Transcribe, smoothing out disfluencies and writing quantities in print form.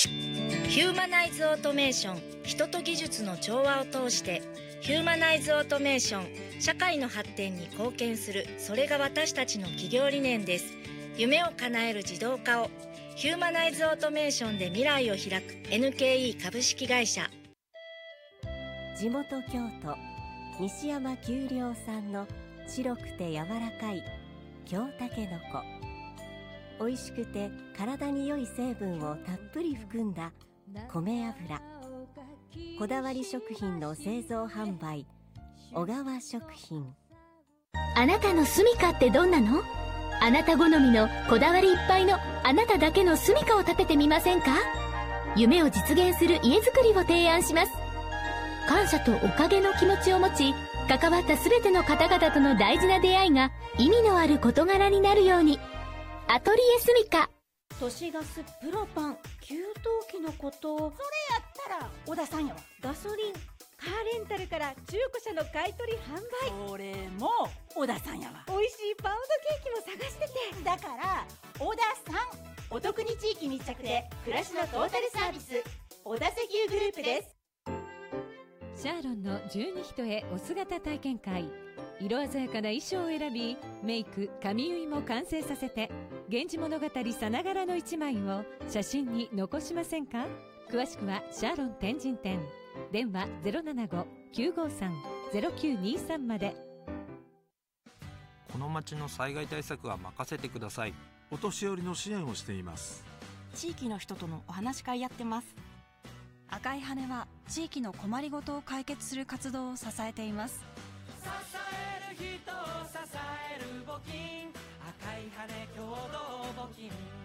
ヒューマナイズオートメーション、人と技術の調和を通してヒューマナイズオートメーション、社会の発展に貢献する、それが私たちの企業理念です。夢を叶える自動化をヒューマナイズオートメーションで未来を開く NKE 株式会社。 地元京都西山丘陵産の白くて柔らかい京たけのこ、美味しくて体に良い成分をたっぷり含んだ米油、こだわり食品の製造販売、小川食品。 あなたの住処ってどんなの？あなた好みのこだわりいっぱいのあなただけの住処を建ててみませんか？夢を実現する家づくりを提案します。感謝とおかげの気持ちを持ち、関わったすべての方々との大事な出会いが意味のある事柄になるように。アトリエスミカ。 都市ガスプロパン給湯器のこと。それやったら小田さんやわ。ガソリンカーレンタルから中古車の買い取り販売。それも小田さんやわ。美味しいパウンドケーキも探してて。だから小田さん、お得に地域密着で暮らしのトータルサービス、小田石油グループです。 シャーロンの十二人へお姿体験会。色鮮やかな衣装を選び、メイク、髪結いも完成させて、源氏物語さながらの一枚を写真に残しませんか？詳しくはシャーロン天神店、電話 075-953-0923 まで。 この町の災害対策は任せてください。 お年寄りの支援をしています。 地域の人とのお話し会やってます。赤い羽は地域の困りごとを解決する活動を支えています。 支える人を支える募金、赤い羽共同募金。